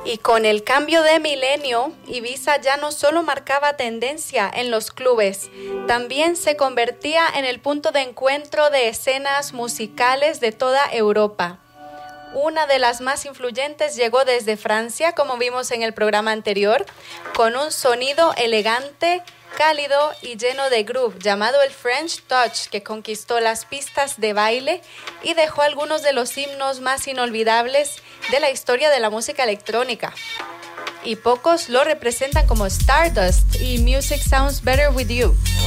Y con el cambio de milenio, Ibiza ya no solo marcaba tendencia en los clubes, también se convertía en el punto de encuentro de escenas musicales de toda Europa. Una de las más influyentes llegó desde Francia, como vimos en el programa anterior, con un sonido elegante, cálido y lleno de groove, llamado el French Touch, que conquistó las pistas de baile y dejó algunos de los himnos más inolvidables de la historia de la música electrónica. Y pocos lo representan como Stardust y Music Sounds Better With You.